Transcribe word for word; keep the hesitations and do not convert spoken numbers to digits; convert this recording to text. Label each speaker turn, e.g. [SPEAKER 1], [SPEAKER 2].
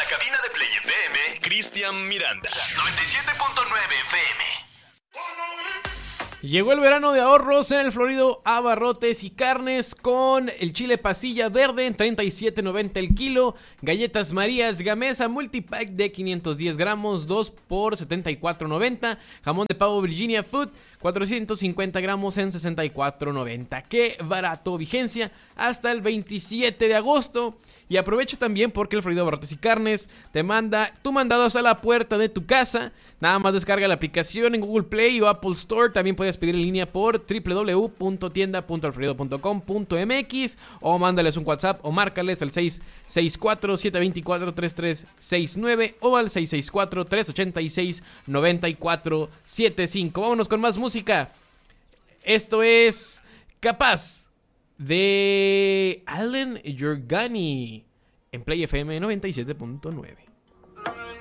[SPEAKER 1] cabina de Play F M, Cristian Miranda. noventa y siete punto nueve F M.
[SPEAKER 2] Llegó el verano de ahorros en el Florido Abarrotes y Carnes con el chile pasilla verde en treinta y siete noventa el kilo, galletas Marías Gamesa multipack de quinientos diez gramos, dos por setenta y cuatro noventa, jamón de pavo Virginia Food cuatrocientos cincuenta gramos en sesenta y cuatro noventa. ¡Qué barato! Vigencia hasta el veintisiete de agosto. Y aprovecha también porque el Florido Abarrotes y Carnes te manda tu mandado hasta la puerta de tu casa. Nada más descarga la aplicación en Google Play o Apple Store. También puedes pedir en línea por doble u doble u doble u punto tienda punto alfredo punto com punto m x o mándales un WhatsApp o márcales al seis seis cuatro, siete dos cuatro, tres tres seis nueve o al seis seis cuatro, tres ocho seis, nueve cuatro siete cinco. Vámonos con más música. Esto es Capaz de Allen Yorgani en Play F M noventa y siete punto nueve.